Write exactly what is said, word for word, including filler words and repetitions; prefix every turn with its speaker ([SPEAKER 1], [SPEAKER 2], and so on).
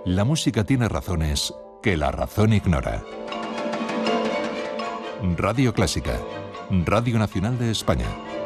[SPEAKER 1] La música tiene razones que la razón ignora. Radio Clásica, Radio Nacional de España.